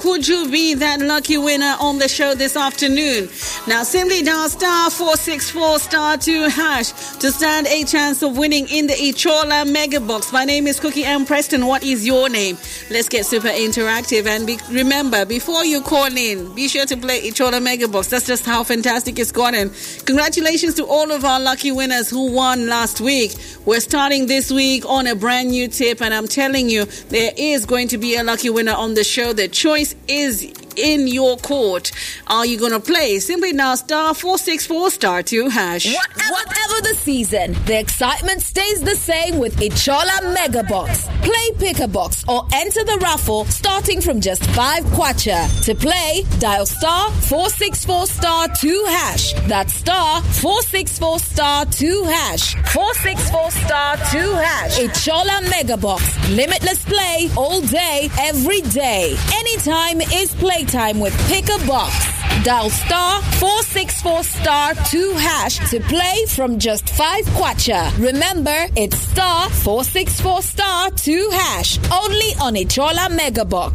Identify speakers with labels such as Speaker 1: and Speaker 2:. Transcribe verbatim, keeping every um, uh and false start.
Speaker 1: Could you be that lucky winner on the show this afternoon? Now, simply dial star four six four star two hash to stand a chance of winning in the Ichola Mega Box. My name is Cookie M. Preston. What is your name? Let's get super interactive. And be, remember, before you call in, be sure to play Ichola Mega Box. That's just how fantastic it's gotten. Congratulations to all of our lucky winners who won last week. We're starting this week on a brand new tip, and I'm telling you, there is going to be a lucky winner on the show. The choice is in your court. Are you going to play? Simply now star four six four star two hash.
Speaker 2: Whatever, Whatever the season, the excitement stays the same with Ichola Mega Box. Play pick a box or enter the raffle starting from just five kwacha. To play, dial star four six four star two hash. That's star four six four star two hash. four six four star two hash. Ichola Mega Box. Limitless play all day, every day. Anytime is playtime with Pick a Box. Dial star four six four star two hash to play from just five kwacha. Remember, it's star four six four star two hash. Only on Ichola Mega Box.